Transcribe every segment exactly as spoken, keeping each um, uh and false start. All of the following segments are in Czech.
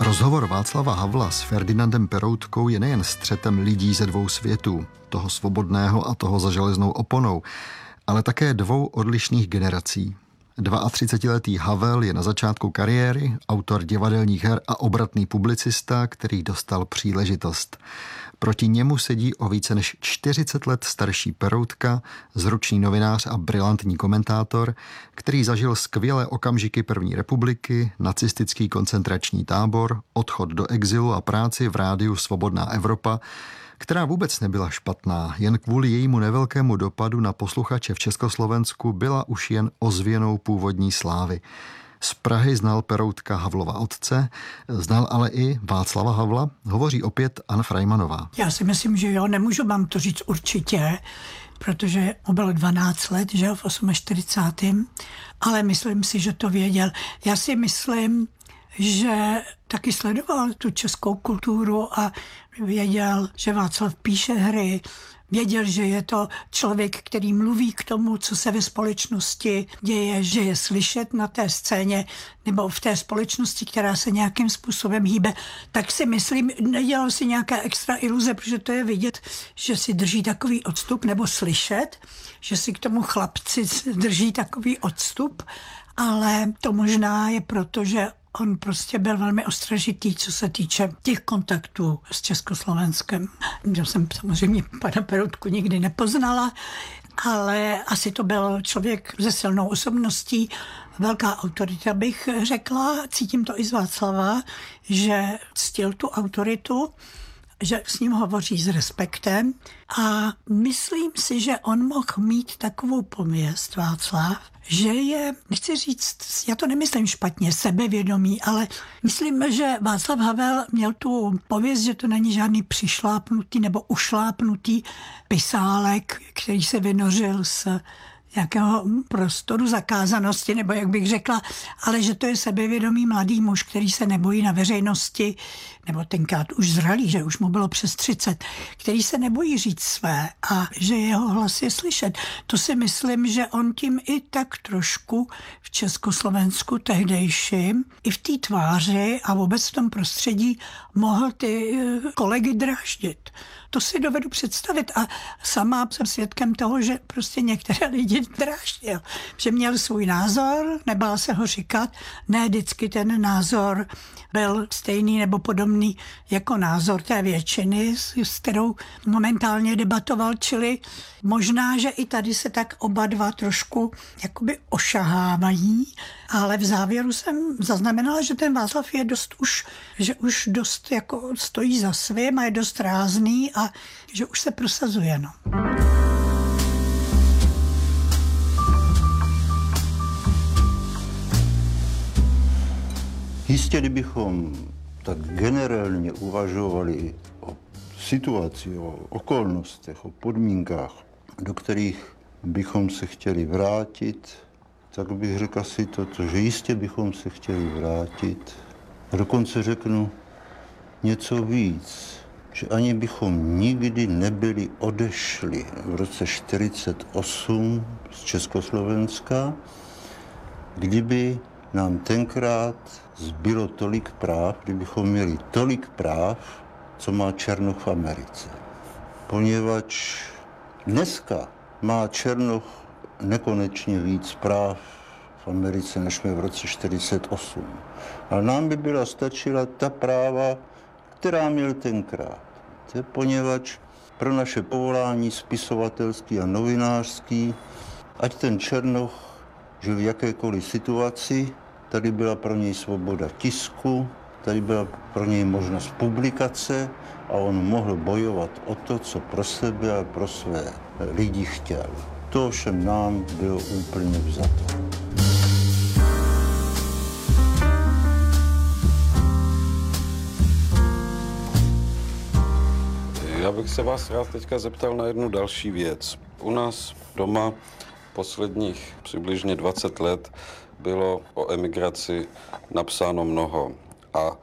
Rozhovor Václava Havla s Ferdinandem Peroutkou je nejen střetem lidí ze dvou světů, toho svobodného a toho za železnou oponou, ale také dvou odlišných generací. třicetiletý Havel je na začátku kariéry, autor divadelních her a obratný publicista, který dostal příležitost. Proti němu sedí o více než čtyřicet let starší Peroutka, zručný novinář a brilantní komentátor, který zažil skvělé okamžiky první republiky, nacistický koncentrační tábor, odchod do exilu a práci v rádiu Svobodná Evropa, která vůbec nebyla špatná, jen kvůli jejímu nevelkému dopadu na posluchače v Československu byla už jen ozvěnou původní slávy. Z Prahy znal Peroutka Havlova otce, znal ale i Václava Havla, hovoří opět Anna Freimanová. Já si myslím, že jo, nemůžu vám to říct určitě, protože mu bylo dvanáct let, že jo, v čtyřicátém osmém ale myslím si, že to věděl. Já si myslím, že taky sledoval tu českou kulturu a věděl, že Václav píše hry, věděl, že je to člověk, který mluví k tomu, co se ve společnosti děje, že je slyšet na té scéně nebo v té společnosti, která se nějakým způsobem hýbe, tak si myslím, nedělal si nějaké extra iluze, protože to je vidět, že si drží takový odstup, nebo slyšet, že si k tomu chlapci drží takový odstup, ale to možná je proto, že on prostě byl velmi ostražitý, co se týče těch kontaktů s Československem. Já jsem samozřejmě pana Peroutku nikdy nepoznala, ale asi to byl člověk se silnou osobností, velká autorita bych řekla. Cítím to i z Václava, že ctil tu autoritu, že s ním hovoří s respektem a myslím si, že on mohl mít takovou pověst, Václav, že je, nechci říct, já to nemyslím špatně, sebevědomí, ale myslím, že Václav Havel měl tu pověst, že to není žádný přišlápnutý nebo ušlápnutý pisálek, který se vynořil z nějakého prostoru zakázanosti, nebo jak bych řekla, ale že to je sebevědomý mladý muž, který se nebojí na veřejnosti, nebo tenkrát už zralý, že už mu bylo přes třicet, který se nebojí říct své a že jeho hlas je slyšet. To si myslím, že on tím i tak trošku v Československu tehdejším, i v té tváři a vůbec v tom prostředí mohl ty kolegy dráždit. To si dovedu představit a sama jsem svědkem toho, že prostě některé lidi dráždil. Že měl svůj názor, nebál se ho říkat, ne vždycky ten názor byl stejný nebo podobný jako názor té většiny, s kterou momentálně debatoval, čili možná, že i tady se tak oba dva trošku jakoby ošahávají, ale v závěru jsem zaznamenala, že ten Václav je dost už, že už dost jako stojí za svým a je dost rázný a že už se prosazuje, no. Jistě, kdybychom tak generálně uvažovali o situaci, o okolnostech, o podmínkách, do kterých bychom se chtěli vrátit, tak bych řekl si toto, že jistě bychom se chtěli vrátit. A dokonce řeknu něco víc, že ani bychom nikdy nebyli odešli v roce čtyřicet osm z Československa, kdyby nám tenkrát zbylo tolik práv, kdybychom měli tolik práv, co má Černoch v Americe. Poněvadž dneska má Černoch nekonečně víc práv v Americe, než jsme v roce čtyřicet osm. Ale nám by byla stačila ta práva, která měl tenkrát. Poněvadž pro naše povolání spisovatelský a novinářský, ať ten Černoch žil v jakékoliv situaci, tady byla pro něj svoboda tisku, tady byla pro něj možnost publikace a on mohl bojovat o to, co pro sebe a pro své lidi chtěl. To všem nám bylo úplně vzato. Já bych se vás rád teďka zeptal na jednu další věc. U nás doma posledních přibližně dvacet let bylo o emigraci napsáno mnoho. A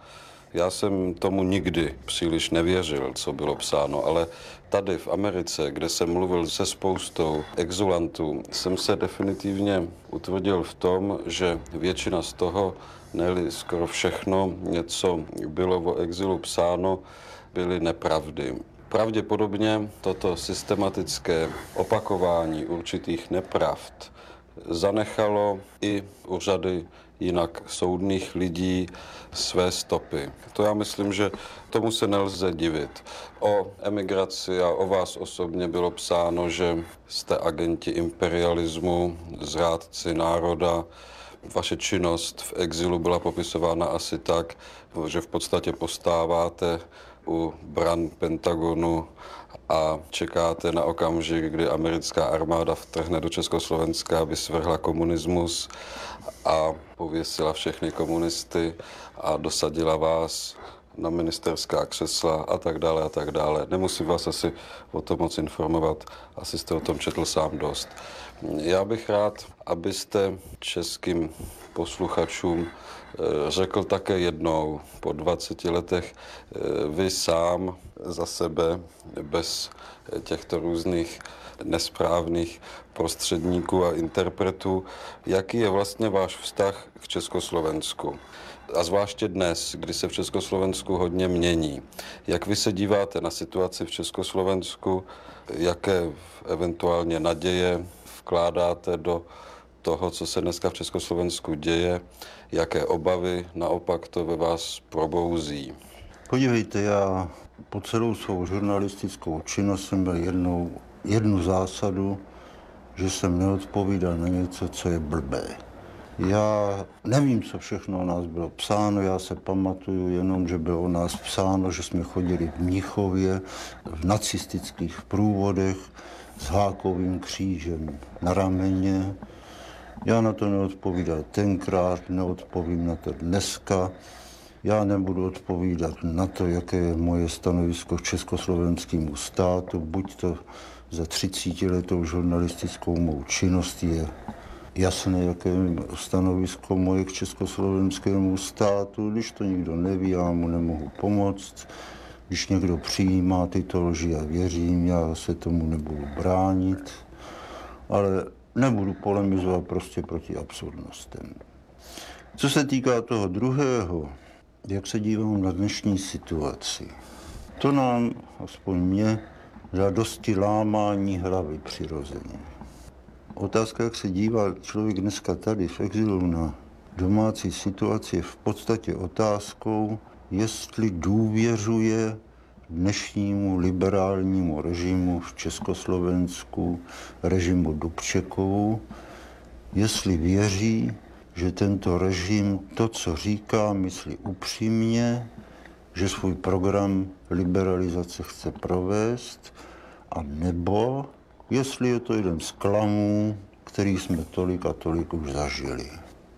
Já jsem tomu nikdy příliš nevěřil, co bylo psáno, ale tady v Americe, kde jsem mluvil se spoustou exulantů, jsem se definitivně utvrdil v tom, že většina z toho, ne skoro všechno, něco bylo o exilu psáno, byly nepravdy. Pravděpodobně toto systematické opakování určitých nepravd zanechalo i u řady jinak soudných lidí své stopy. To já myslím, že tomu se nelze divit. O emigraci a o vás osobně bylo psáno, že jste agenti imperialismu, zrádci národa. Vaše činnost v exilu byla popisována asi tak, že v podstatě postáváte u bran Pentagonu a čekáte na okamžik, kdy americká armáda vtrhne do Československa, aby svrhla komunismus a pověsila všechny komunisty a dosadila vás na ministerská křesla a tak dále a tak dále. Nemusím vás asi o tom moc informovat, asi jste o tom četl sám dost. Já bych rád, abyste českým posluchačům řekl také jednou po dvaceti letech vy sám za sebe, bez těchto různých nesprávných prostředníků a interpretů, jaký je vlastně váš vztah k Československu. A zvláště dnes, kdy se v Československu hodně mění. Jak vy se díváte na situaci v Československu, jaké eventuálně naděje vkládáte do toho, co se dneska v Československu děje, jaké obavy naopak to ve vás probouzí? Podívejte, já po celou svou žurnalistickou činnost jsem měl jednou, jednu zásadu, že jsem neodpovídal na něco, co je blbé. Já nevím, co všechno o nás bylo psáno, já se pamatuju jenom, že bylo o nás psáno, že jsme chodili v Mnichově v nacistických průvodech s hákovým křížem na rameně. Já na to neodpovídal tenkrát, neodpovím na to dneska. Já nebudu odpovídat na to, jaké je moje stanovisko k československému státu, buď to za třicetiletou žurnalistickou mou činnost je jasné, jaké je stanovisko moje k československému státu. Když to nikdo neví, já mu nemohu pomoct. Když někdo přijímá tyto lži a věřím, já se tomu nebudu bránit, ale nebudu polemizovat prostě proti absurdnostem. Co se týká toho druhého, jak se dívám na dnešní situaci, to nám, aspoň mě, dá dosti lámání hlavy přirozeně. Otázka, jak se dívá člověk dneska tady v exilu na domácí situaci, je v podstatě otázkou, jestli důvěřuje dnešnímu liberálnímu režimu v Československu, režimu Dubčekovu, jestli věří, že tento režim to, co říká, myslí upřímně, že svůj program liberalizace chce provést, a nebo jestli je to jeden z klamů, který jsme tolik a tolik už zažili.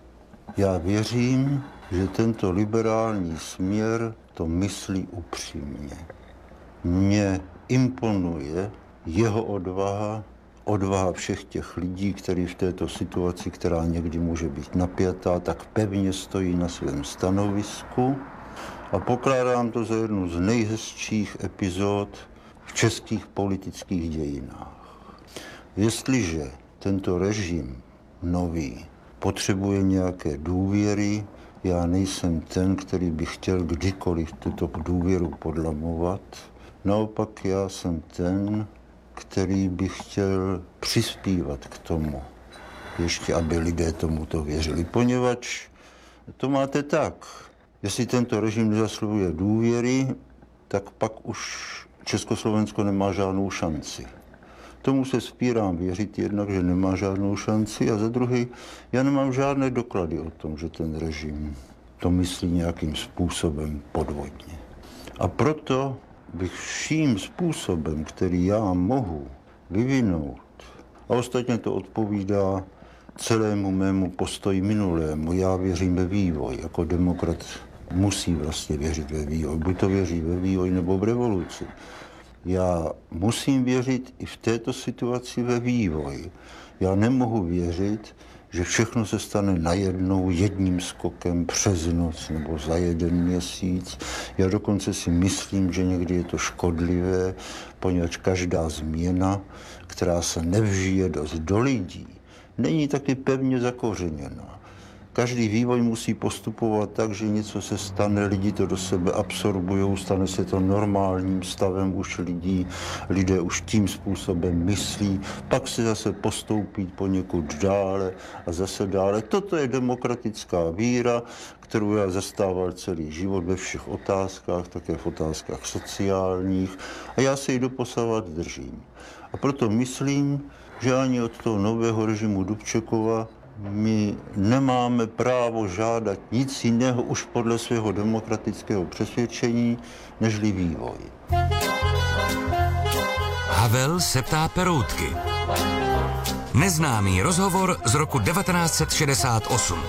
Já věřím, že tento liberální směr to myslí upřímně. Mně imponuje jeho odvaha, odvaha všech těch lidí, kteří v této situaci, která někdy může být napjatá, tak pevně stojí na svém stanovisku, a pokládám to za jednu z nejhezčích epizod v českých politických dějinách. Jestliže tento režim nový potřebuje nějaké důvěry, já nejsem ten, který by chtěl kdykoliv tuto důvěru podlamovat. Naopak já jsem ten, který by chtěl přispívat k tomu, ještě aby lidé tomuto věřili. Poněvadž to máte tak, jestli tento režim nezasluhuje důvěry, tak pak už Československo nemá žádnou šanci. Tomu se spírám věřit jednak, že nemá žádnou šanci, a za druhý, já nemám žádné doklady o tom, že ten režim to myslí nějakým způsobem podvodně. A proto bych vším způsobem, který já mohu vyvinout, a ostatně to odpovídá celému mému postoji minulému, já věřím ve vývoj, jako demokrat musí vlastně věřit ve vývoj, buď to věří ve vývoj nebo v revoluci. Já musím věřit i v této situaci ve vývoj. Já nemohu věřit, že všechno se stane najednou jedním skokem přes noc nebo za jeden měsíc. Já dokonce si myslím, že někdy je to škodlivé, poněvadž každá změna, která se nevžije dost do lidí, není taky pevně zakořeněná. Každý vývoj musí postupovat tak, že něco se stane, lidi to do sebe absorbují, stane se to normálním stavem už lidí, lidé už tím způsobem myslí, pak se zase postoupí poněkud dále a zase dále. Toto je demokratická víra, kterou já zastával celý život ve všech otázkách, také v otázkách sociálních a já se ji doposavat držím. A proto myslím, že ani od toho nového režimu Dubčekova my nemáme právo žádat nic jiného už podle svého demokratického přesvědčení, nežli vývoj. Havel se ptá Peroutky. Neznámý rozhovor z roku devatenáct set šedesát osm.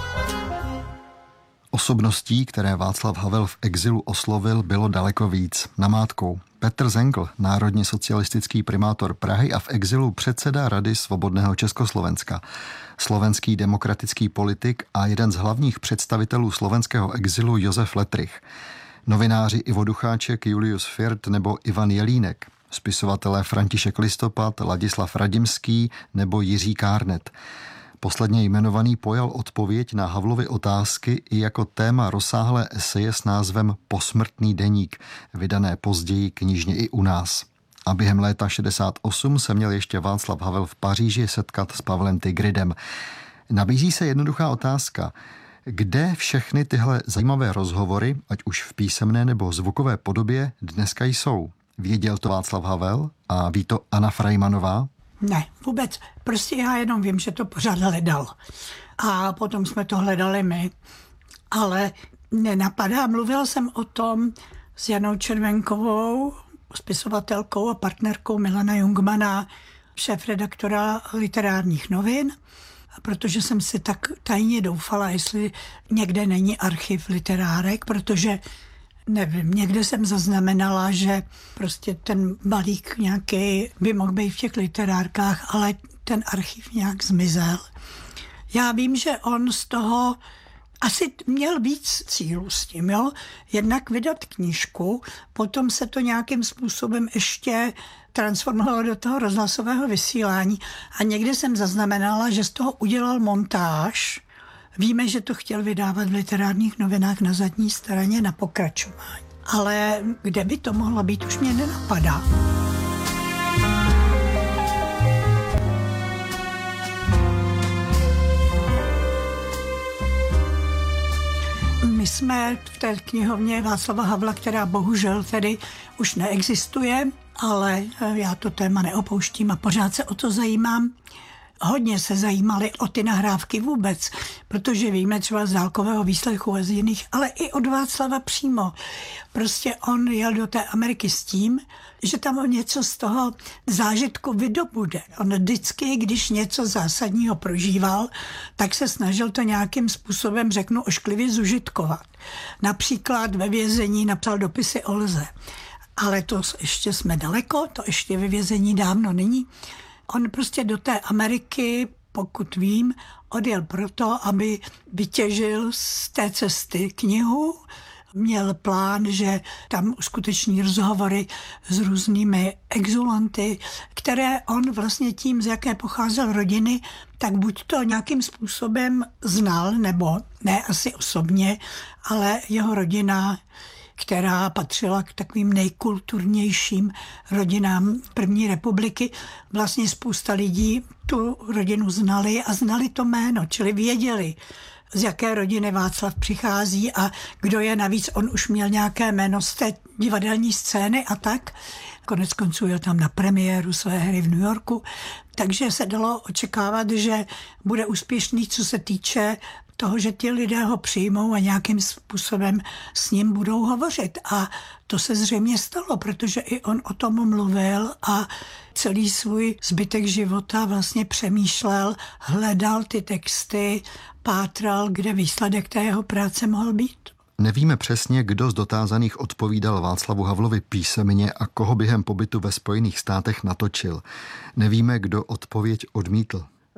Osobností, které Václav Havel v exilu oslovil, bylo daleko víc. Namátkou Petr Zengl, národně socialistický primátor Prahy a v exilu předseda Rady svobodného Československa. Slovenský demokratický politik a jeden z hlavních představitelů slovenského exilu Josef Letrich. Novináři Ivo Ducháček, Julius Firth nebo Ivan Jelínek. Spisovatelé František Listopad, Ladislav Radimský nebo Jiří Kárnet. Posledně jmenovaný pojal odpověď na Havlovy otázky i jako téma rozsáhlé eseje s názvem Posmrtný deník, vydané později knižně i u nás. A během léta šedesát osm se měl ještě Václav Havel v Paříži setkat s Pavlem Tigridem. Nabízí se jednoduchá otázka. Kde všechny tyhle zajímavé rozhovory, ať už v písemné nebo zvukové podobě, dneska jsou? Věděl to Václav Havel a ví to Anna Frajmanová? Ne, vůbec. Prostě já jenom vím, že to pořád hledal. A potom jsme to hledali my. Ale nenapadá. Mluvila jsem o tom s Janou Červenkovou, spisovatelkou a partnerkou Milana Jungmana, šéfredaktora Literárních novin, protože jsem si tak tajně doufala, jestli někde není archiv literárek, protože nevím, někde jsem zaznamenala, že prostě ten balík nějaký by mohl být v těch literárkách, ale ten archiv nějak zmizel. Já vím, že on z toho asi měl víc cílů s tím, jo? Jednak vydat knížku, potom se to nějakým způsobem ještě transformovalo do toho rozhlasového vysílání a někde jsem zaznamenala, že z toho udělal montáž. Víme, že to chtěl vydávat v Literárních novinách na zadní straně na pokračování. Ale kde by to mohlo být, už mě nenapadá. My jsme v té knihovně Václava Havla, která bohužel tedy už neexistuje, ale já to téma neopouštím a pořád se o to zajímám. Hodně se zajímali o ty nahrávky vůbec, protože víme třeba z dálkového výslechu a z jiných, ale i od Václava přímo. Prostě on jel do té Ameriky s tím, že tam on něco z toho zážitku vydobude. On vždycky, když něco zásadního prožíval, tak se snažil to nějakým způsobem, řeknu, ošklivě zužitkovat. Například ve vězení napsal dopisy Olze. Ale to ještě jsme daleko, to ještě ve vězení dávno není. On prostě do té Ameriky, pokud vím, odjel proto, aby vytěžil z té cesty knihu. Měl plán, že tam uskuteční rozhovory s různými exulanty, které on vlastně tím, z jaké pocházel rodiny, tak buď to nějakým způsobem znal, nebo ne asi osobně, ale jeho rodina, která patřila k takovým nejkulturnějším rodinám první republiky. Vlastně spousta lidí tu rodinu znali a znali to jméno, čili věděli, z jaké rodiny Václav přichází a kdo je. Navíc on už měl nějaké jméno z té divadelní scény a tak. Konec konců jel tam na premiéru své hry v New Yorku, takže se dalo očekávat, že bude úspěšný, co se týče toho, že ti lidé ho přijmou a nějakým způsobem s ním budou hovořit. A to se zřejmě stalo, protože i on o tom mluvil a celý svůj zbytek života vlastně přemýšlel, hledal ty texty, pátral, kde výsledek té jeho práce mohl být. Nevíme přesně, kdo z dotázaných odpovídal Václavu Havlovi písemně a koho během pobytu ve Spojených státech natočil. Nevíme, kdo odpověď odmítl.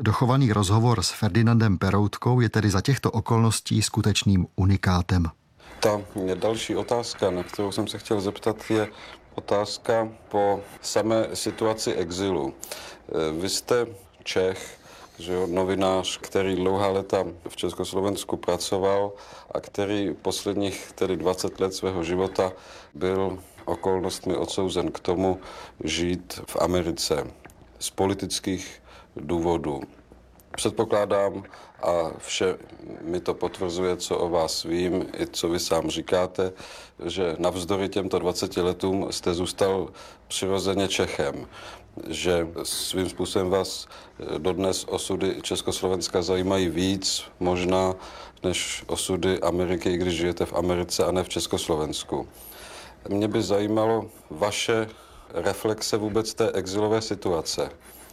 Dochovaný rozhovor s Ferdinandem Peroutkou je tedy za těchto okolností skutečným unikátem. Ta další otázka, na kterou jsem se chtěl zeptat, je otázka po samé situaci exilu. Vy jste Čech, že jo, novinář, který dlouhá léta v Československu pracoval a který posledních tedy dvacet let svého života byl okolnostmi odsouzen k tomu žít v Americe z politických důvodů. Předpokládám, a vše mi to potvrzuje, co o vás vím, i co vy sám říkáte, že navzdory těmto dvaceti letům jste zůstal přirozeně Čechem, že svým způsobem vás dodnes osudy Československa zajímají víc možná než osudy Ameriky, když žijete v Americe a ne v Československu. Mě by zajímalo vaše reflexe vůbec té exilové situace.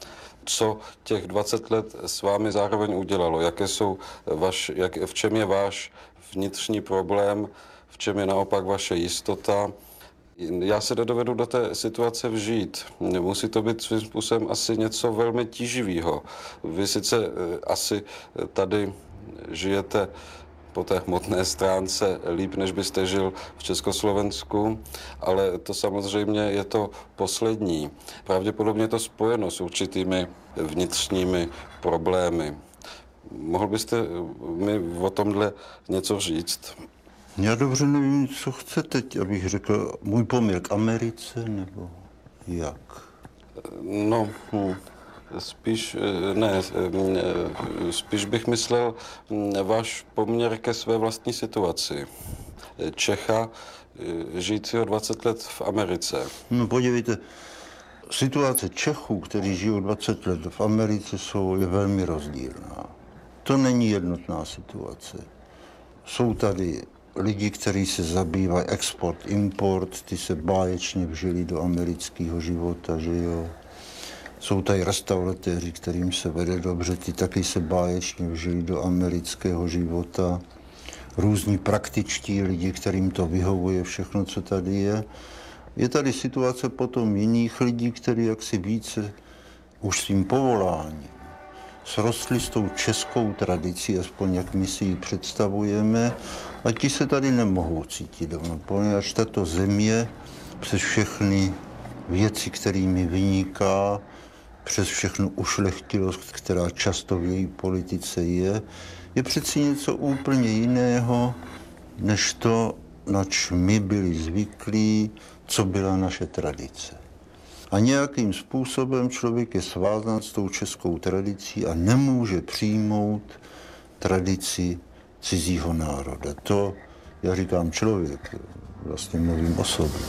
Co těch dvacet let s vámi zároveň udělalo? Jaké jsou vaš, jak, v čem je váš vnitřní problém? V čem je naopak vaše jistota? Já se nedovedu do té situace vžít. Musí to být svým způsobem asi něco velmi tíživého. Vy sice asi tady žijete po té hmotné stránce líp, než byste žil v Československu, ale to samozřejmě je to poslední. Pravděpodobně je to spojeno s určitými vnitřními problémy. Mohl byste mi o tomhle něco říct? Já dobře nevím, co chce teď, abych řekl můj poměr k Americe, nebo jak? No, hm. Spíš, ne, spíš bych myslel váš poměr ke své vlastní situaci. Čecha, žijícího dvacet let v Americe. No podívejte, situace Čechů, kteří žijou dvacet let v Americe, jsou, je velmi rozdílná. To není jednotná situace. Jsou tady lidi, kteří se zabývají export, import, ty se báječně vžili do amerického života, že jo. Jsou tady restauratéři, kterým se vede dobře, ty taky se báječně vžili do amerického života. Různí praktičtí lidi, kterým to vyhovuje všechno, co tady je. Je tady situace potom jiných lidí, kteří jaksi více už svým povoláním srostli s tou českou tradicí, aspoň jak my si ji představujeme, a ti se tady nemohou cítit doma, poněvadž tato země přes všechny věci, kterými vyniká, přes všechnu ušlechtilost, která často v její politice je, je přeci něco úplně jiného, než to, nač my byli zvyklí, co byla naše tradice. A nějakým způsobem člověk je svázán s tou českou tradicí a nemůže přijmout tradici cizího národa. To, já říkám člověk, vlastně mluvím o sobě.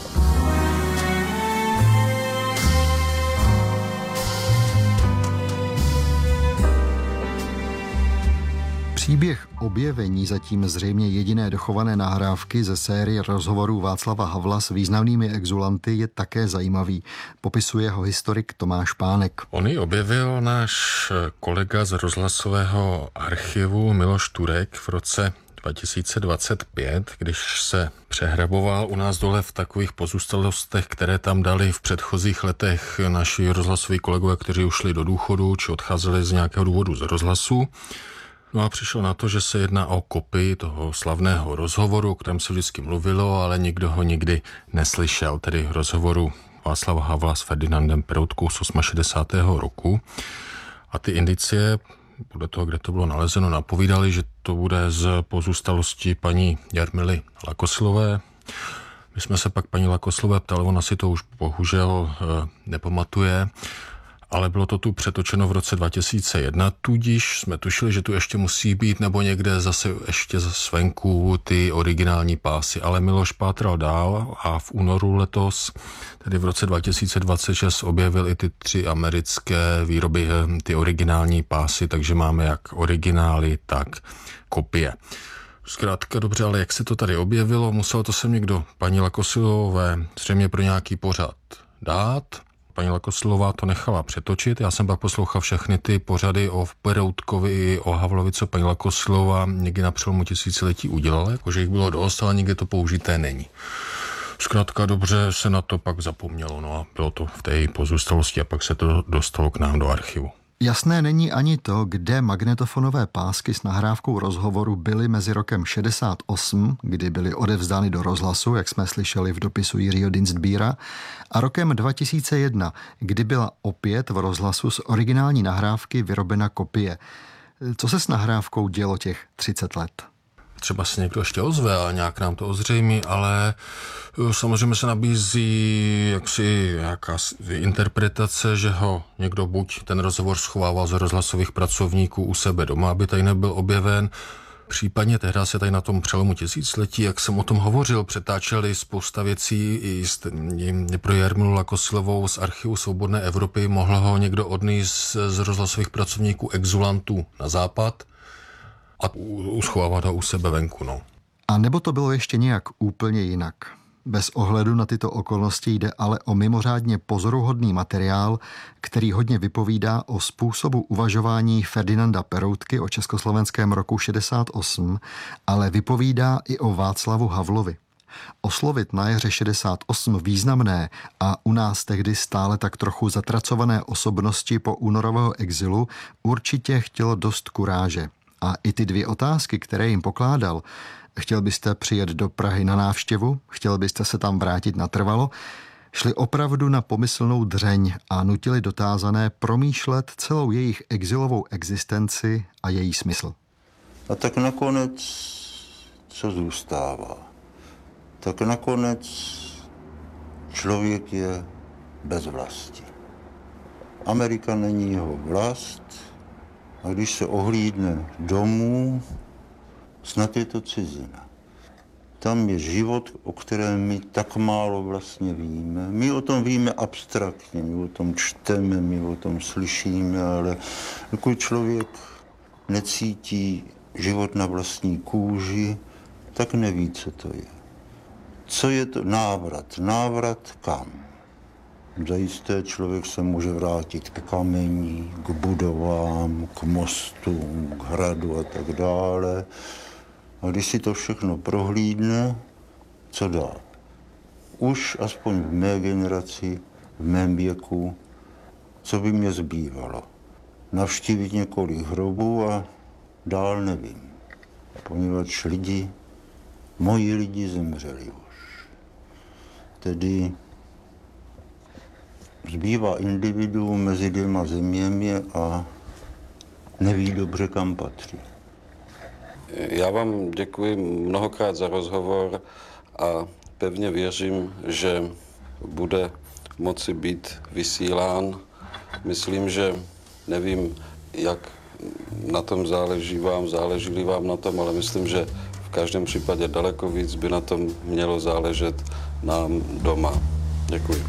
Příběh objevení zatím zřejmě jediné dochované nahrávky ze série rozhovorů Václava Havla s významnými exulanty je také zajímavý. Popisuje ho historik Tomáš Pánek. On ji objevil náš kolega z rozhlasového archivu Miloš Turek v roce dva tisíce dvacet pět, když se přehraboval u nás dole v takových pozůstalostech, které tam dali v předchozích letech naši rozhlasoví kolegové, kteří ušli do důchodu či odcházeli z nějakého důvodu z rozhlasu. No a přišel na to, že se jedná o kopii toho slavného rozhovoru, o kterém se vždycky mluvilo, ale nikdo ho nikdy neslyšel, tedy rozhovoru Václava Havla s Ferdinandem Peroutkou z šedesátého osmého roku. A ty indicie, podle toho, kde to bylo nalezeno, napovídali, že to bude z pozůstalosti paní Jarmily Lakosilové. My jsme se pak paní Lakosilové ptali, ona si to už bohužel e, nepamatuje, ale bylo to tu přetočeno v roce dva tisíce jedna, tudíž jsme tušili, že tu ještě musí být nebo někde zase ještě zvenku ty originální pásy, ale Miloš pátral dál a v únoru letos, tedy v roce dva tisíce dvacet šest, objevil i ty tři americké výroby, ty originální pásy, takže máme jak originály, tak kopie. Zkrátka dobře, ale jak se to tady objevilo, muselo to sem někdo paní Lakosilové zřejmě pro nějaký pořad dát. Paní Lakosilová to nechala přetočit. Já jsem pak poslouchal všechny ty pořady o Peroutkovi i o Havlovi, co paní Lakosilová někdy na přelomu tisíciletí udělala, jakože jich bylo dost, ale nikdy to použité není. Zkrátka dobře se na to pak zapomnělo, no a bylo to v té pozůstalosti a pak se to dostalo k nám do archivu. Jasné není ani to, kde magnetofonové pásky s nahrávkou rozhovoru byly mezi rokem šedesát osm, kdy byly odevzdány do rozhlasu, jak jsme slyšeli v dopisu Jiřího Dienstbiera, a rokem dva tisíce jedna, kdy byla opět v rozhlasu z originální nahrávky vyrobena kopie. Co se s nahrávkou dělo těch třicet let? Třeba se někdo ještě ozve a nějak nám to ozřejmí, ale samozřejmě se nabízí jaksi nějaká interpretace, že ho někdo buď ten rozhovor schovával z rozhlasových pracovníků u sebe doma, aby tady nebyl objeven. Případně tehdy se tady na tom přelomu tisíciletí, jak jsem o tom hovořil, přetáčeli spousta věcí i pro Jarmilu Lakosilovou z archivu Svobodné Evropy. Mohl ho někdo odníst z rozhlasových pracovníků exulantů na západ a uschovávat ho u sebe venku. No. A nebo to bylo ještě nějak úplně jinak? Bez ohledu na tyto okolnosti jde ale o mimořádně pozoruhodný materiál, který hodně vypovídá o způsobu uvažování Ferdinanda Peroutky o československém roku šedesát osm, ale vypovídá i o Václavu Havlovi. Oslovit na jaře šedesát osm významné a u nás tehdy stále tak trochu zatracované osobnosti po únorového exilu určitě chtělo dost kuráže. A i ty dvě otázky, které jim pokládal, chtěl byste přijet do Prahy na návštěvu, chtěl byste se tam vrátit natrvalo, šli opravdu na pomyslnou dřeň a nutili dotázané promýšlet celou jejich exilovou existenci a její smysl. A tak nakonec, co zůstává? Tak nakonec člověk je bez vlasti. Amerika není jeho vlast, a když se ohlídne domů, snad je to cizina. Tam je život, o kterém my tak málo vlastně víme. My o tom víme abstraktně, my o tom čteme, my o tom slyšíme, ale dokud člověk necítí život na vlastní kůži, tak neví, co to je. Co je to návrat? Návrat kam? Zajisté člověk se může vrátit k kamení, k budovám, k mostům, k hradu a tak dále. A když si to všechno prohlídne, co dál? Už aspoň v mé generaci, v mém věku, co by mě zbývalo? Navštívit několik hrobů a dál nevím. Poněvadž lidi, moji lidi zemřeli už. Tedy zbývá individuum mezi dvěma zeměmi a neví dobře, kam patří. Já vám děkuji mnohokrát za rozhovor a pevně věřím, že bude moci být vysílán. Myslím, že nevím, jak na tom záleží vám, záleží vám na tom, ale myslím, že v každém případě daleko víc by na tom mělo záležet nám doma. Děkuji.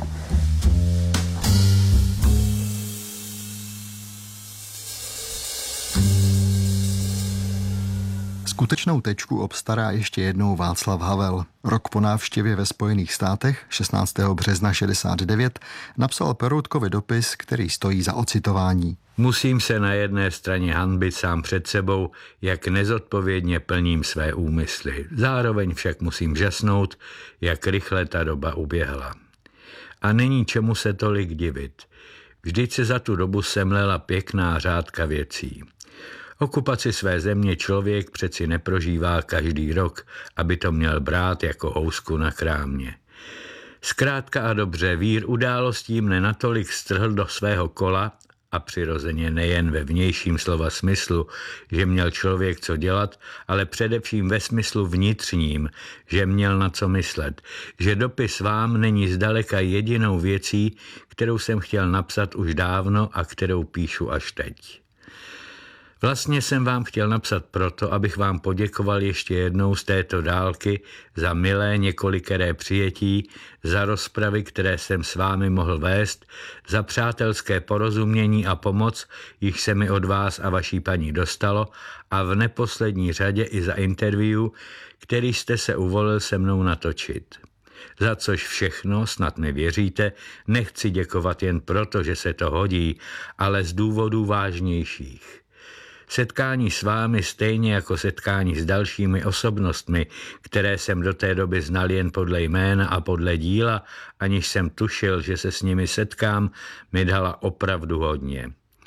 Skutečnou tečku obstará ještě jednou Václav Havel. Rok po návštěvě ve Spojených státech, šestnáctého března šedesát devět, napsal Peroutkovi dopis, který stojí za ocitování. Musím se na jedné straně hanbit sám před sebou, jak nezodpovědně plním své úmysly. Zároveň však musím žasnout, jak rychle ta doba uběhla. A není čemu se tolik divit. Vždyť se za tu dobu semlela pěkná řádka věcí. Okupaci své země člověk přeci neprožívá každý rok, aby to měl brát jako housku na krámě. Zkrátka a dobře, vír událostí mne natolik strhl do svého kola, a přirozeně nejen ve vnějším slova smyslu, že měl člověk co dělat, ale především ve smyslu vnitřním, že měl na co myslet, že dopis vám není zdaleka jedinou věcí, kterou jsem chtěl napsat už dávno a kterou píšu až teď. Vlastně jsem vám chtěl napsat proto, abych vám poděkoval ještě jednou z této dálky za milé několikeré přijetí, za rozpravy, které jsem s vámi mohl vést, za přátelské porozumění a pomoc, již se mi od vás a vaší paní dostalo, a v neposlední řadě i za interview, který jste se uvolil se mnou natočit. Za což všechno, snad mi věříte, nechci děkovat jen proto, že se to hodí, ale z důvodů vážnějších. Setkání s vámi stejně jako setkání s dalšími osobnostmi, které jsem do té doby znal jen podle jména a podle díla, aniž jsem tušil, že se s nimi setkám, mi dala opravdu hodně.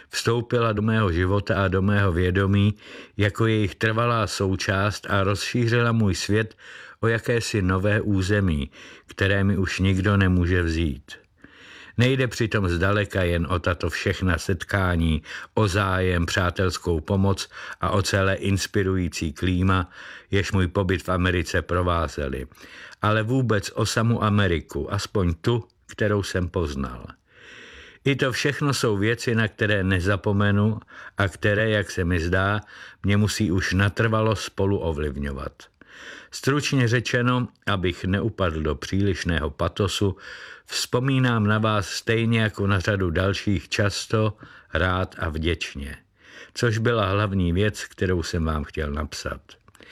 vstoupila do mého života a do mého vědomí jako jejich trvalá součást a rozšířila můj svět o jakési nové území, které mi už nikdo nemůže vzít. Nejde přitom zdaleka jen o tato všechna setkání, o zájem, přátelskou pomoc a o celé inspirující klíma, jež můj pobyt v Americe provázely, ale vůbec o samu Ameriku, aspoň tu, kterou jsem poznal. I to všechno jsou věci, na které nezapomenu a které, jak se mi zdá, mě musí už natrvalo spolu ovlivňovat. Stručně řečeno, abych neupadl do přílišného patosu, vzpomínám na vás stejně jako na řadu dalších často, rád a vděčně, což byla hlavní věc, kterou jsem vám chtěl napsat.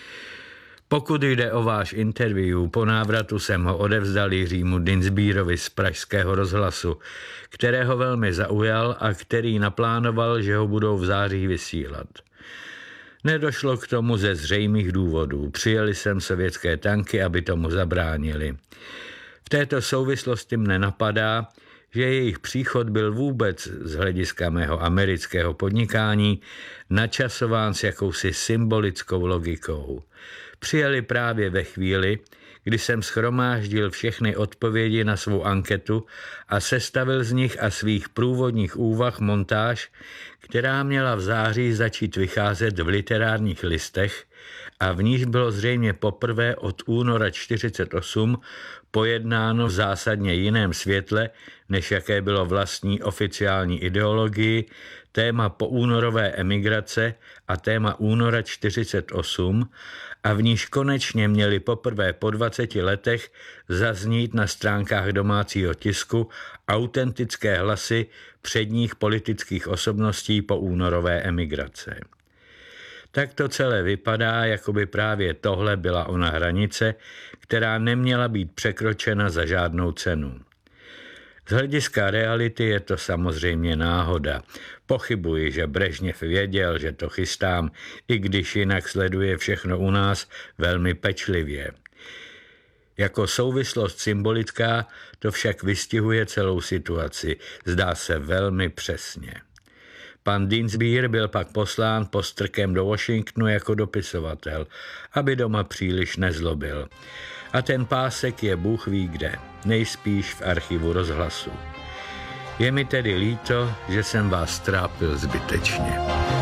Pokud jde o váš interview, po návratu jsem ho odevzdal Jiřímu Dinsbírovi z Pražského rozhlasu, kterého velmi zaujal a který naplánoval, že ho budou v září vysílat. Nedošlo k tomu ze zřejmých důvodů. Přijeli sem sovětské tanky, aby tomu zabránili. V této souvislosti mne napadá, že jejich příchod byl vůbec z hlediska mého amerického podnikání načasován s jakousi symbolickou logikou. Přijeli právě ve chvíli, kdy jsem shromáždil všechny odpovědi na svou anketu a sestavil z nich a svých průvodních úvah montáž, která měla v září začít vycházet v literárních listech a v níž bylo zřejmě poprvé od února čtyřicet osm pojednáno v zásadně jiném světle, než jaké bylo vlastní oficiální ideologii, téma poúnorové emigrace a téma února čtyřicet osm, a v níž konečně měli poprvé po dvaceti letech zaznít na stránkách domácího tisku autentické hlasy předních politických osobností poúnorové emigrace. Tak to celé vypadá, jako by právě tohle byla ona hranice, která neměla být překročena za žádnou cenu. Z hlediska reality je to samozřejmě náhoda. Pochybuji, že Brežněv věděl, že to chystám, i když jinak sleduje všechno u nás velmi pečlivě. Jako souvislost symbolická to však vystihuje celou situaci, zdá se velmi přesně. Pan Dinsbír byl pak poslán postrkem do Washingtonu jako dopisovatel, aby doma příliš nezlobil. A ten pásek je Bůh ví kde, nejspíš v archivu rozhlasu. Je mi tedy líto, že jsem vás trápil zbytečně.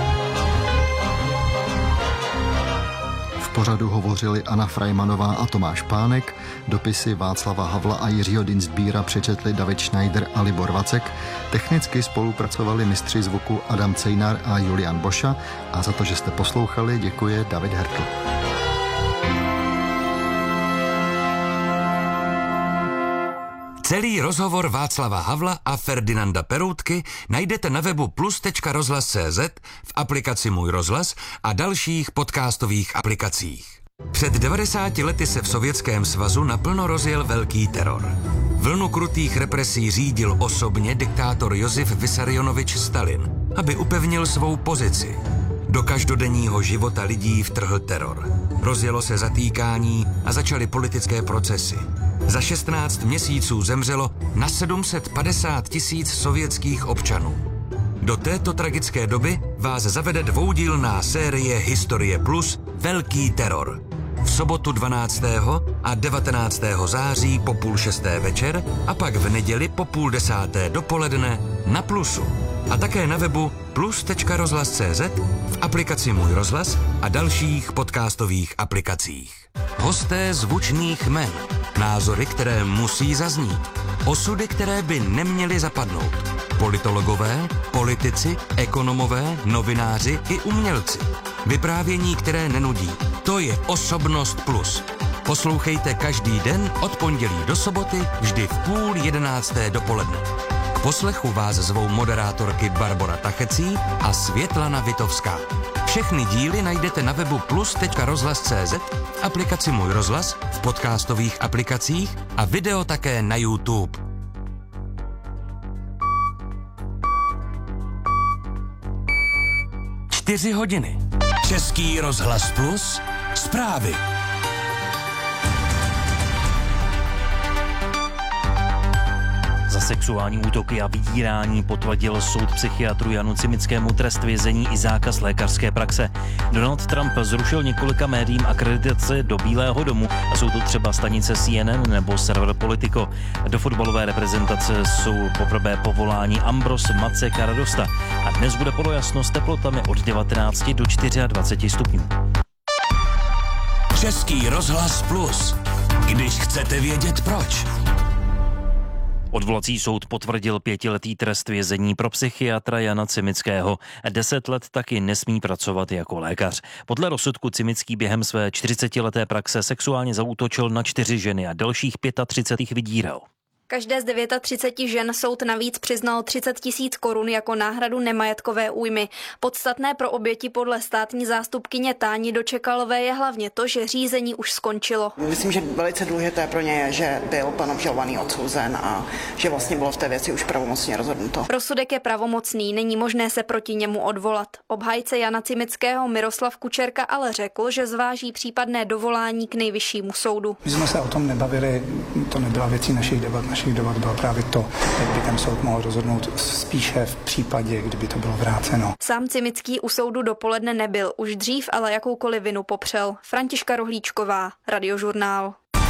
V pořadu hovořili Anna Frajmanová a Tomáš Pánek, dopisy Václava Havla a Jiřího Dinsbíra přečetli David Schneider a Libor Vacek, technicky spolupracovali mistři zvuku Adam Cejnar a Julian Boša a za to, že jste poslouchali, děkuje David Hertl. Celý rozhovor Václava Havla a Ferdinanda Peroutky najdete na webu plus tečka rozhlas tečka cé zet, v aplikaci Můj rozhlas a dalších podcastových aplikacích. Před devadesáti lety se v Sovětském svazu naplno rozjel velký teror. Vlnu krutých represí řídil osobně diktátor Josif Vissarionovič Stalin, aby upevnil svou pozici. Do každodenního života lidí vtrhl teror. Rozjelo se zatýkání a začaly politické procesy. Za šestnáct měsíců zemřelo na sedm set padesát tisíc sovětských občanů. Do této tragické doby vás zavede dvoudílná série Historie Plus Velký teror. V sobotu dvanáctého a devatenáctého září po půl šesté večer a pak v neděli po půl desáté dopoledne na Plusu. A také na webu plus tečka rozhlas tečka cé zet, v aplikaci Můj rozhlas a dalších podcastových aplikacích. Hosté zvučných jmen, názory, které musí zaznít, osudy, které by neměly zapadnout. Politologové, politici, ekonomové, novináři i umělci. Vyprávění, které nenudí. To je Osobnost Plus. Poslouchejte každý den od pondělí do soboty, vždy v půl jedenácté dopoledne. K poslechu vás zvou moderátorky Barbora Tachecí a Světlana Vitovská. Všechny díly najdete na webu plus tečka rozhlas tečka cé zet, v aplikaci Můj rozhlas, v podcastových aplikacích a video také na YouTube. Čtyři hodiny. Český rozhlas Plus. Zprávy. Za Sexuální útoky a vydírání potvrdil soud psychiatru Janu Cimickému trest vězení i zákaz lékařské praxe. Donald Trump zrušil několika médiím akreditace do Bílého domu a jsou to třeba stanice C N N nebo server Politico. Do fotbalové reprezentace jsou poprvé povoláni Ambros, Macek a Radosta. A dnes bude polojasno s teplotami od devatenácti do dvaceti čtyř stupňů. Český rozhlas Plus. Když chcete vědět proč. Odvolací soud potvrdil pětiletý trest vězení pro psychiatra Jana Cimického. Deset let taky nesmí pracovat jako lékař. Podle rozsudku Cimický během své čtyřicetileté praxe sexuálně zaútočil na čtyři ženy a dalších třicet pět jich vydíral. Každé z třiceti devíti žen soud navíc přiznal třicet tisíc korun jako náhradu nemajetkové újmy. Podstatné pro oběti podle státní zástupkyně Táni Dočekalové je hlavně to, že řízení už skončilo. Myslím, že velice důležité pro ně je, že byl pan obžalovaný odsouzen a že vlastně bylo v té věci už pravomocně rozhodnuto. Rozsudek je pravomocný, není možné se proti němu odvolat. Obhájce Jana Cimického Miroslav Kučerka ale řekl, že zváží případné dovolání k nejvyššímu soudu. My jsme se o tom nebavili, to nebyla věcí našich debat. Našich debat bylo právě to, jak by ten soud mohl rozhodnout spíše v případě, kdyby to bylo vráceno. Sám Cimický u soudu dopoledne nebyl, už dřív ale jakoukoliv vinu popřel. Františka Rohlíčková, Radiožurnál.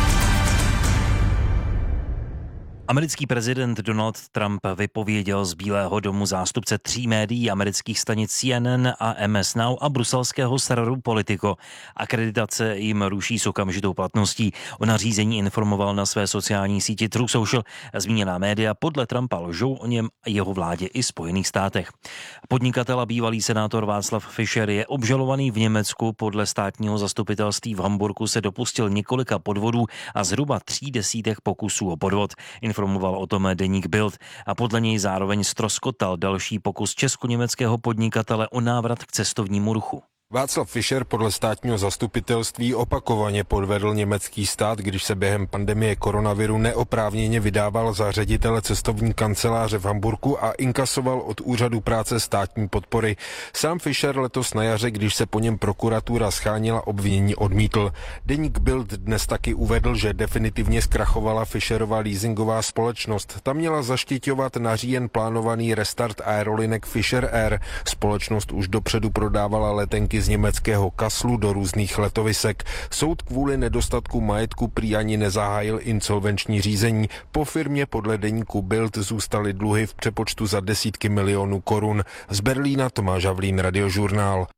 Americký prezident Donald Trump vypověděl z Bílého domu zástupce tří médií amerických stanic C N N a M S Now a bruselského serveru Politico. Akreditace jim ruší s okamžitou platností. O nařízení informoval na své sociální síti True Social. Zmíněná média podle Trumpa lžou o něm a jeho vládě i Spojených státech. Podnikatel a bývalý senátor Václav Fischer je obžalovaný v Německu. Podle státního zastupitelství v Hamburku se dopustil několika podvodů a zhruba tří desítek pokusů o podvod. Informoval o tom deník Bild a podle něj zároveň ztroskotal další pokus česko-německého podnikatele o návrat k cestovnímu ruchu. Václav Fischer podle státního zastupitelství opakovaně podvedl německý stát, když se během pandemie koronaviru neoprávněně vydával za ředitele cestovní kanceláře v Hamburku a inkasoval od úřadu práce státní podpory. Sám Fischer letos na jaře, když se po něm prokuratura schánila, obvinění odmítl. Deník Bild dnes taky uvedl, že definitivně zkrachovala Fischerova leasingová společnost. Ta měla zaštiťovat na říjen plánovaný restart aerolinek Fischer Air. Společnost už dopředu prodávala letenky z německého Kasslu do různých letovisek. Soud kvůli nedostatku majetku prý ani nezahájil insolvenční řízení. Po firmě podle deníku Bild zůstaly dluhy v přepočtu za desítky milionů korun. Z Berlína Tomáš Havlín, Radiožurnál.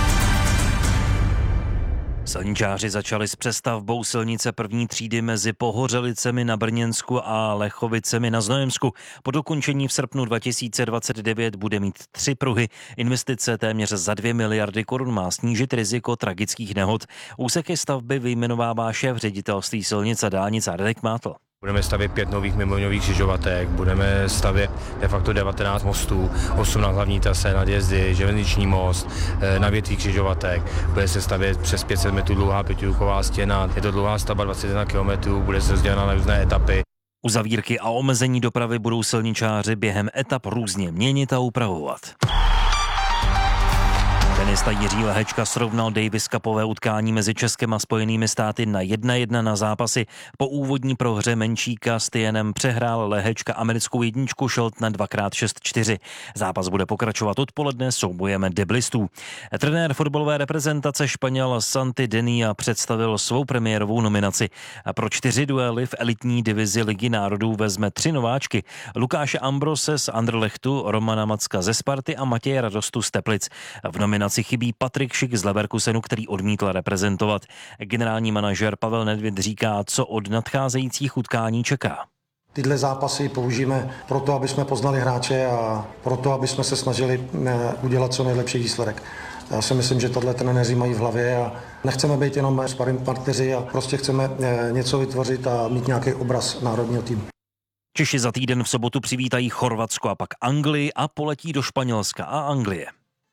Silničáři začali s přestavbou silnice první třídy mezi Pohořelicemi na Brněnsku a Lechovicemi na Znojemsku. Po dokončení v srpnu dva tisíce dvacet devět bude mít tři pruhy. Investice téměř za dvě miliardy korun má snížit riziko tragických nehod. Úseky stavby vyjmenovává šéf ředitelství silnic a dálnic Radek Mátl. Budeme stavět pět nových mimoňových křižovatek, budeme stavět de facto devatenáct mostů, osm na hlavní trase, nadjezdy, železniční most, na větví křižovatek. Bude se stavět přes pět set metrů dlouhá pětiluková stěna. Je to dlouhá stavba dvacet jedna kilometrů, bude se rozdělena na různé etapy. Uzavírky a omezení dopravy budou silničáři během etap různě měnit a upravovat. Tenista Jiří Lehečka srovnal Davis Cupové utkání mezi Českem a Spojenými státy na jedna jedna na zápasy. Po úvodní prohře Menčíka s Tienem přehrál Lehečka americkou jedničku Sheltona dvakrát šest čtyři. Zápas bude pokračovat odpoledne soubojem deblistů. Trenér fotbalové reprezentace Španěl Santi Denia představil svou premiérovou nominaci. Pro čtyři duely v elitní divizi Ligy národů vezme tři nováčky. Lukáše Ambrose z Anderlechtu, Romana Macka ze Sparty a Matěje Radostu z Teplic. V nominaci chybí Patrik Šik z Leverkusenu, který odmítl reprezentovat. Generální manažer Pavel Nedvěd říká, co od nadcházejících utkání čeká. Tyhle zápasy použijeme proto, aby jsme poznali hráče a proto, aby jsme se snažili udělat co nejlepší výsledek. Já si myslím, že tohle trenéři mají v hlavě a nechceme být jenom sparring partneři a prostě chceme něco vytvořit a mít nějaký obraz národního týmu. Češi za týden v sobotu přivítají Chorvatsko a pak Anglii a poletí do Španělska a Anglie.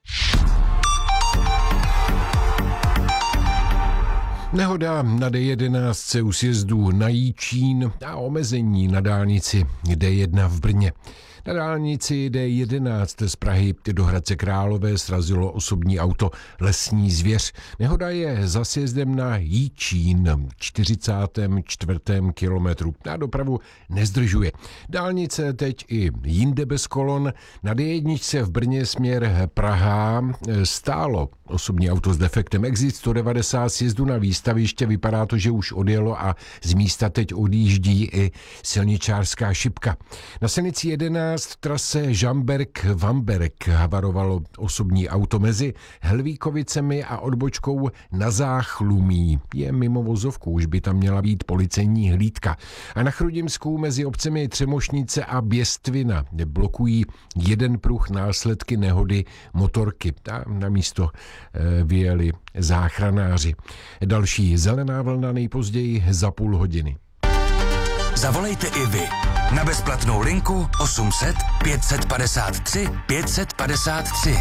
Nehoda na D jedenáct u sjezdů na Jičín a omezení na dálnici D jedna v Brně. Na dálnici D jedenáct z Prahy do Hradce Králové srazilo osobní auto Lesní zvěř. Nehoda je za sjezdem na Jičín, čtyřicátém čtvrtém kilometru. Na dopravu nezdržuje. Dálnice teď i jinde bez kolon. Na D jedna v Brně směr Praha stálo osobní auto s defektem Exit sto devadesát sjezdu na výstaviště. Vypadá to, že už odjelo a z místa teď odjíždí i silničářská šipka. Na silnici jedenáct v trase Žamberk-Vamberk havarovalo osobní auto mezi Helvíkovicemi a odbočkou na Záchlumí. Je mimo vozovku, už by tam měla být policejní hlídka. A na Chrudimsku mezi obcemi Třemošnice a Běstvina blokují jeden pruh následky nehody motorky. A na místo e, vyjeli záchranáři. Další zelená vlna nejpozději za půl hodiny. Zavolejte i vy na bezplatnou linku osm set pět set padesát tři pět set padesát tři.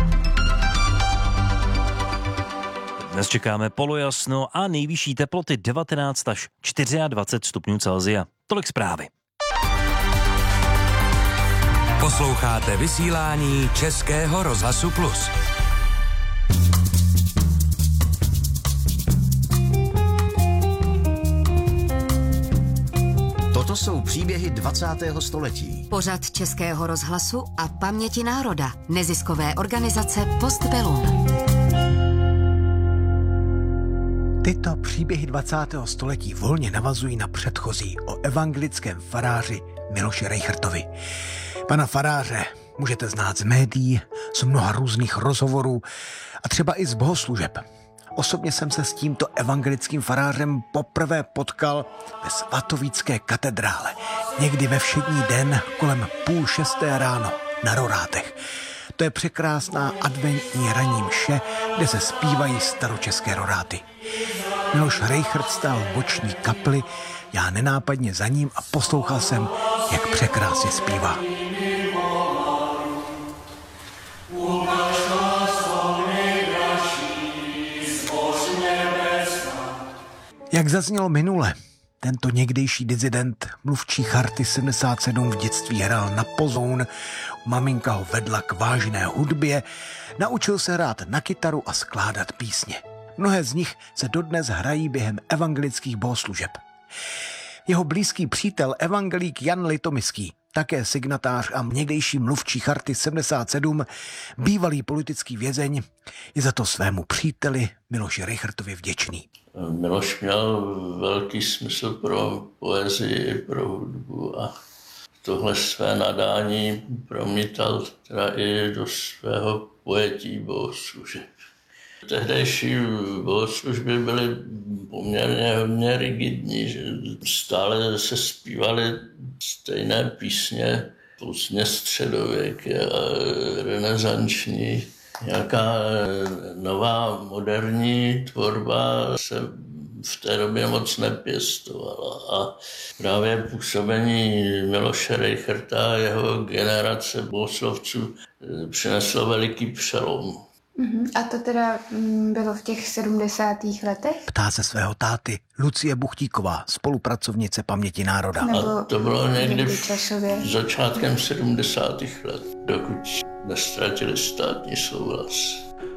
Dnes čekáme polojasno a nejvyšší teploty devatenáct až dvacet čtyři stupňů Celsia. Tolik zprávy. Posloucháte vysílání Českého rozhlasu Plus. Toto jsou příběhy dvacátého století. Pořad Českého rozhlasu a Paměti národa. Neziskové organizace Postbellum. Tyto příběhy dvacátého století volně navazují na předchozí o evangelickém faráři Miloši Rejchrtovi. Pana faráře můžete znát z médií, z mnoha různých rozhovorů a třeba i z bohoslužeb. Osobně jsem se s tímto evangelickým farářem poprvé potkal ve svatovícké katedrále. Někdy ve všední den kolem půl šesté ráno na Rorátech. To je překrásná adventní ranní mše, kde se zpívají staročeské roráty. Miloš Rejchrt stál v boční kapli, já nenápadně za ním a poslouchal jsem, jak překrásně zpívá. Jak zaznělo minule, tento někdejší dizident, mluvčí Charty sedmdesát sedm, v dětství hrál na pozoun, maminka ho vedla k vážné hudbě, naučil se hrát na kytaru a skládat písně. Mnohé z nich se dodnes hrají během evangelických bohoslužeb. Jeho blízký přítel evangelík Jan Litomyský, také signatář a někdejší mluvčí Charty sedmdesát sedm, bývalý politický vězeň, je za to svému příteli Miloši Rejchrtovi vděčný. Miloš měl velký smysl pro poezii, pro hudbu a tohle své nadání promítal teda i do svého pojetí bohoslužeb. Tehdejší bohoslužby byly poměrně hodně rigidní, že stále se zpívaly stejné písně, pozdně středověké a renesanční. Nějaká nová moderní tvorba se v té době moc nepěstovala a právě působení Miloše Rejchrta a jeho generace bohoslovců přineslo veliký přelom. A to teda bylo v těch sedmdesátých letech? Ptá se svého táty Lucie Buchtíková, spolupracovnice Paměti národa. A to bylo někdy v začátkem sedmdesátých let, dokud nestratili státní souhlas.